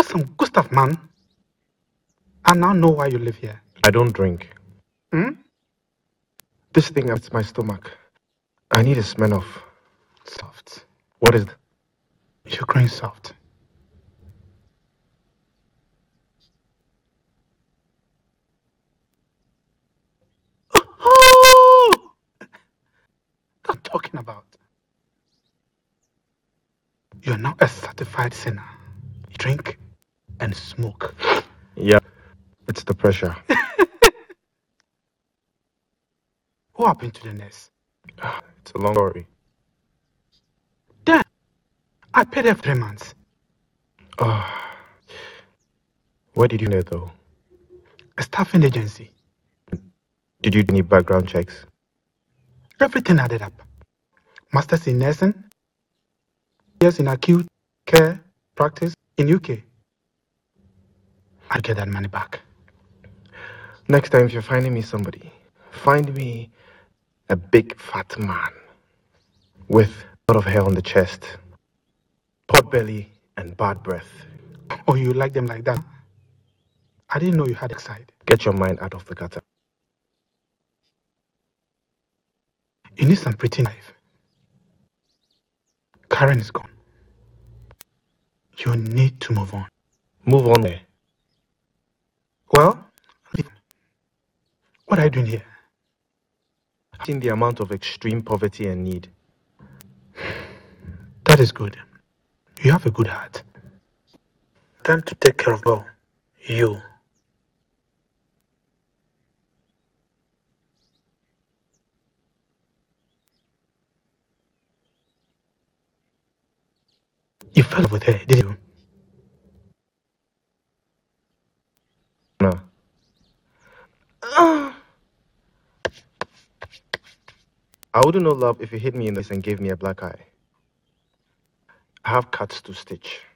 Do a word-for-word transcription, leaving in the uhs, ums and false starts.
That's some good stuff, man. I now know why you live here. I don't drink. Hmm? This thing hurts my stomach. I need a Smirnoff. Soft. What is that? You're growing soft. Oh! What I'm talking about. You're now a certified sinner. You drink and smoke. Yeah, it's the pressure. What happened to the nurse? It's a long story. Damn! I paid her three months. Oh. Where did you know though? A staffing agency. Did you do any background checks? Everything added up. Masters in nursing, years in acute care practice in U K. I'll get that money back. Next time, if you're finding me somebody, find me a big fat man with a lot of hair on the chest, pot belly, and bad breath. Oh, you like them like that? I didn't know you had a side. Get your mind out of the gutter. You need some pretty life. Karen is gone. You need to move on. Move on there. Well, what are you doing here? I've seen the amount of extreme poverty and need. That is good. You have a good heart. Time to take care of well, you. You fell with her, did you? No. I wouldn't know love if you hit me in this and gave me a black eye. I have cuts to stitch.